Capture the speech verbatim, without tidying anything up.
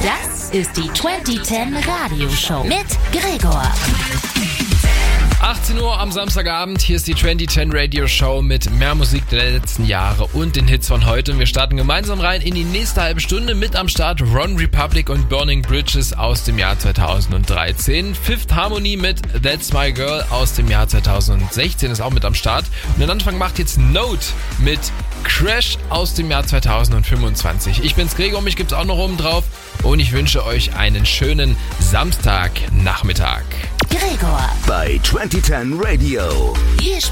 Das ist die zwanzig zehn Radioshow mit Gregor. achtzehn Uhr am Samstagabend, hier ist die zwanzig zehn Radio Show mit mehr Musik der letzten Jahre und den Hits von heute. Und wir starten gemeinsam rein in die nächste halbe Stunde. Mit am Start Ron Republic und Burning Bridges aus dem Jahr zweitausenddreizehn. Fifth Harmony mit That's My Girl aus dem Jahr zweitausendsechzehn ist auch mit am Start. Und den Anfang macht jetzt Note mit Crash aus dem Jahr zweitausendfünfundzwanzig. Ich bin's Gregor, mich gibt's auch noch oben drauf. Und ich wünsche euch einen schönen Samstagnachmittag. Gregor bei zwanzig zehn Radio. Hier